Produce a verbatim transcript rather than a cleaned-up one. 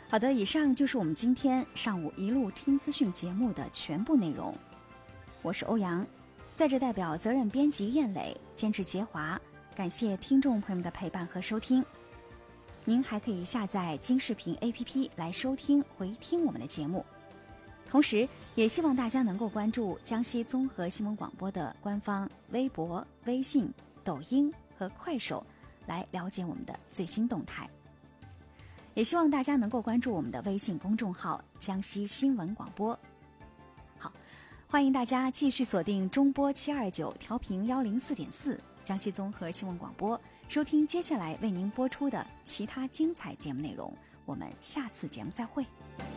好的，以上就是我们今天上午一路听资讯节目的全部内容。我是欧阳，在这代表责任编辑燕磊、监制杰华，感谢听众朋友们的陪伴和收听。您还可以下载金视频 A P P 来收听回听我们的节目，同时也希望大家能够关注江西综合新闻广播的官方微博、微信、抖音和快手，来了解我们的最新动态。也希望大家能够关注我们的微信公众号江西新闻广播。好，欢迎大家继续锁定中波七二九调频幺零四点四江西综合新闻广播，收听接下来为您播出的其他精彩节目内容。我们下次节目再会。